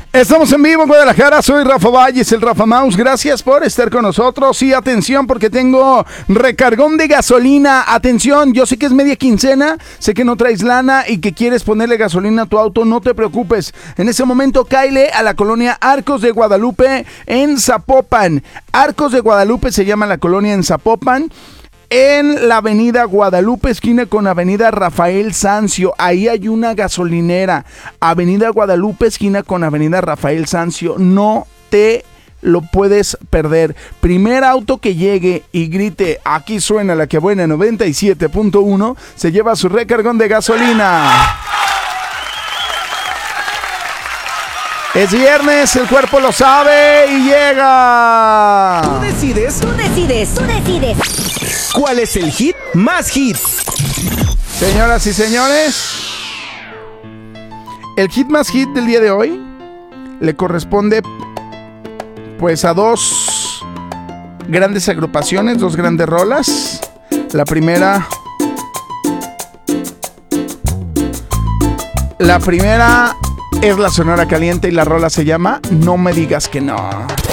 Estamos en vivo en Guadalajara, soy Rafa Valles, el Rafa Mouse, gracias por estar con nosotros y atención porque tengo recargón de gasolina, atención, yo sé que es media quincena, sé que no traes lana y que quieres ponerle gasolina a tu auto, no te preocupes, en ese momento cáele a la colonia Arcos de Guadalupe en Zapopan. Arcos de Guadalupe se llama la colonia en Zapopan. En la avenida Guadalupe, esquina con avenida Rafael Sanzio, ahí hay una gasolinera. Avenida Guadalupe, esquina con avenida Rafael Sanzio, no te lo puedes perder. Primer auto que llegue y grite, aquí suena la que buena 97.1, se lleva su recargón de gasolina. Es viernes, el cuerpo lo sabe y llega. Tú decides. ¿Cuál es el hit más hit? Señoras y señores, el hit más hit del día de hoy le corresponde pues a dos grandes agrupaciones, dos grandes rolas. La primera es la Sonora Caliente y la rola se llama No me digas que no.